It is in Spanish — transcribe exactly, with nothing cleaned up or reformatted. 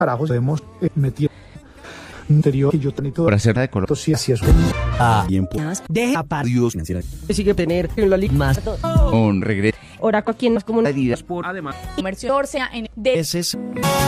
carajos hemos eh, metido interior que yo tenía todo para hacer la de color. si así es Ah, tiempo. De Dios financiera. sigue tener en la liga más. Un regreso. Oraco aquí en más como una Adidas Por además. Comercio sea en de Ese es